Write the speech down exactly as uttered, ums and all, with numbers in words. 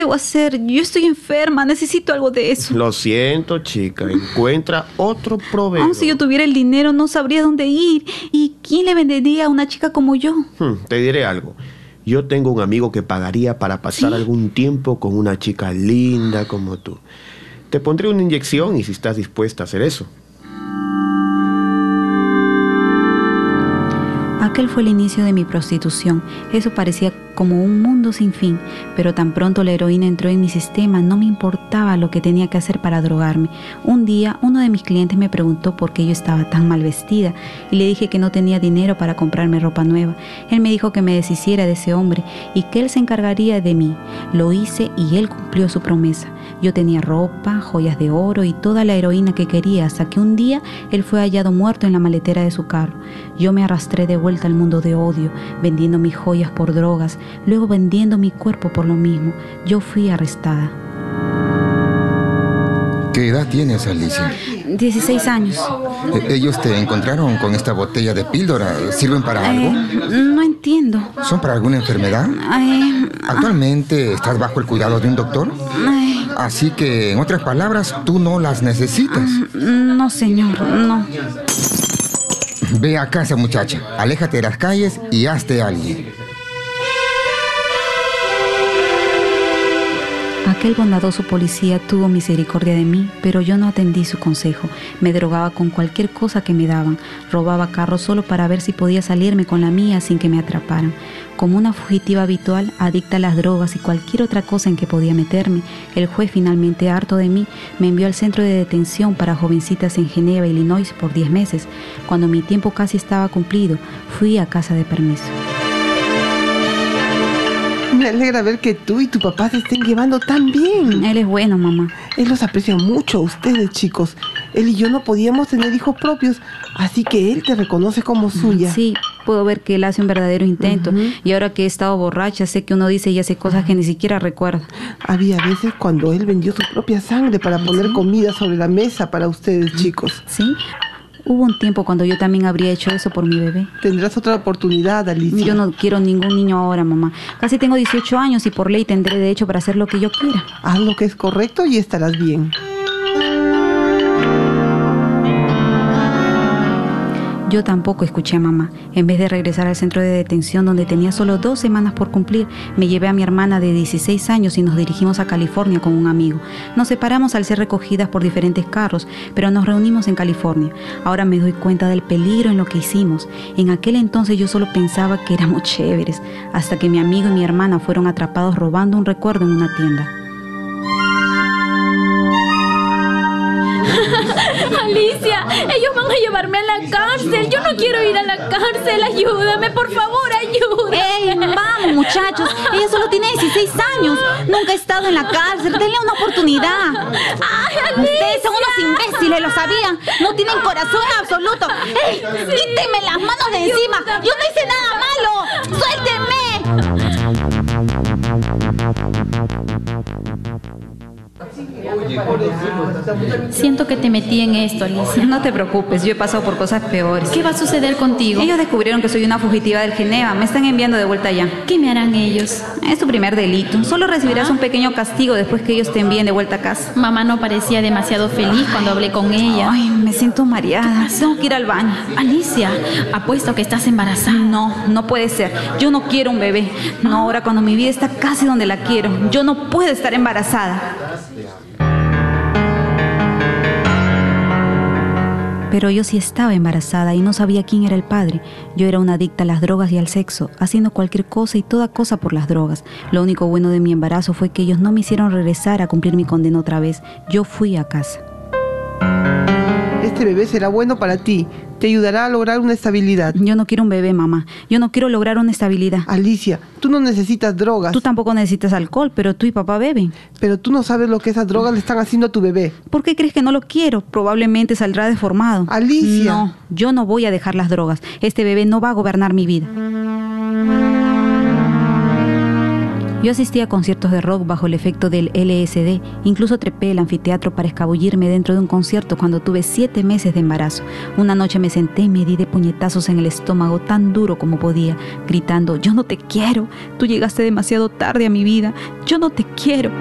debo hacer? Yo estoy enferma, necesito algo de eso. Lo siento, chica. Encuentra otro proveedor. Aun si yo tuviera el dinero, no sabría dónde ir. ¿Y quién le vendería a una chica como yo? Hmm, te diré algo. Yo tengo un amigo que pagaría para pasar ¿Sí? algún tiempo con una chica linda como tú. Te pondré una inyección y si estás dispuesta a hacer eso. Aquel fue el inicio de mi prostitución. Eso parecía como un mundo sin fin, pero tan pronto la heroína entró en mi sistema, no me importaba lo que tenía que hacer para drogarme. Un día, uno de mis clientes me preguntó por qué yo estaba tan mal vestida y le dije que no tenía dinero para comprarme ropa nueva. Él me dijo que me deshiciera de ese hombre y que él se encargaría de mí. Lo hice y él cumplió su promesa. Yo tenía ropa, joyas de oro y toda la heroína que quería, hasta que un día él fue hallado muerto en la maletera de su carro. Yo me arrastré de vuelta al mundo de odio, vendiendo mis joyas por drogas, luego vendiendo mi cuerpo por lo mismo. Yo fui arrestada. ¿Qué edad tienes, Alicia? dieciséis años. ¿Ellos te encontraron con esta botella de píldora? ¿Sirven para algo? Eh, no entiendo. ¿Son para alguna enfermedad? Eh, ¿Actualmente estás bajo el cuidado de un doctor? Eh, Así que, en otras palabras, tú no las necesitas. No, señor, no. Ve a casa, muchacha. Aléjate de las calles y hazte alguien. Aquel bondadoso policía tuvo misericordia de mí, pero yo no atendí su consejo. Me drogaba con cualquier cosa que me daban. Robaba carros solo para ver si podía salirme con la mía sin que me atraparan. Como una fugitiva habitual, adicta a las drogas y cualquier otra cosa en que podía meterme, el juez, finalmente harto de mí, me envió al centro de detención para jovencitas en Geneva, Illinois, por diez meses. Cuando mi tiempo casi estaba cumplido, fui a casa de permiso. Me alegra ver que tú y tu papá se estén llevando tan bien. Él es bueno, mamá. Él los aprecia mucho a ustedes, chicos. Él y yo no podíamos tener hijos propios, así que él te reconoce como suya. Sí, puedo ver que él hace un verdadero intento. Uh-huh. Y ahora que he estado borracha, sé que uno dice y hace cosas que ni siquiera recuerda. Había veces cuando él vendió su propia sangre para poner ¿Sí? comida sobre la mesa para ustedes, chicos. Sí. Hubo un tiempo cuando yo también habría hecho eso por mi bebé. Tendrás otra oportunidad, Alicia. Yo no quiero ningún niño ahora, mamá. Casi tengo dieciocho años y por ley tendré derecho para hacer lo que yo quiera. Haz lo que es correcto y estarás bien. Yo tampoco escuché a mamá. En vez de regresar al centro de detención donde tenía solo dos semanas por cumplir, me llevé a mi hermana de dieciséis años y nos dirigimos a California con un amigo. Nos separamos al ser recogidas por diferentes carros, pero nos reunimos en California. Ahora me doy cuenta del peligro en lo que hicimos. En aquel entonces yo solo pensaba que éramos chéveres, hasta que mi amigo y mi hermana fueron atrapados robando un recuerdo en una tienda. Alicia, ellos van a llevarme a la cárcel. Yo no quiero ir a la cárcel. Ayúdame, por favor, ayúdame. ¡Ey, vamos, muchachos! Ella solo tiene dieciséis años. Nunca ha estado en la cárcel. Denle una oportunidad. ¡Ay, Alicia! Ustedes son unos imbéciles, lo sabían. No tienen corazón en absoluto. ¡Ey, sí. Quítenme las manos de encima! ¡Yo no hice nada malo! ¡Suéltenme! Siento que te metí en esto, Alicia. No te preocupes, yo he pasado por cosas peores. ¿Qué va a suceder contigo? Ellos descubrieron que soy una fugitiva del Geneva. Me están enviando de vuelta allá. ¿Qué me harán ellos? Es tu primer delito. Solo recibirás ¿Ah? un pequeño castigo después que ellos te envíen de vuelta a casa. Mamá no parecía demasiado feliz cuando hablé con ella. Ay, me siento mareada. Tengo que ir al baño. Alicia, apuesto que estás embarazada. No, no puede ser. Yo no quiero un bebé. No ahora cuando mi vida está casi donde la quiero. Yo no puedo estar embarazada. Pero yo sí estaba embarazada y no sabía quién era el padre. Yo era una adicta a las drogas y al sexo, haciendo cualquier cosa y toda cosa por las drogas. Lo único bueno de mi embarazo fue que ellos no me hicieron regresar a cumplir mi condena otra vez. Yo fui a casa. Este bebé será bueno para ti. Te ayudará a lograr una estabilidad. Yo no quiero un bebé, mamá. Yo no quiero lograr una estabilidad. Alicia, tú no necesitas drogas. Tú tampoco necesitas alcohol, pero tú y papá beben. Pero tú no sabes lo que esas drogas le están haciendo a tu bebé. ¿Por qué crees que no lo quiero? Probablemente saldrá deformado. Alicia. No, yo no voy a dejar las drogas. Este bebé no va a gobernar mi vida. Yo asistí a conciertos de rock bajo el efecto del L S D. Incluso trepé el anfiteatro para escabullirme dentro de un concierto cuando tuve siete meses de embarazo. Una noche me senté y me di de puñetazos en el estómago tan duro como podía, gritando: yo no te quiero, tú llegaste demasiado tarde a mi vida, yo no te quiero.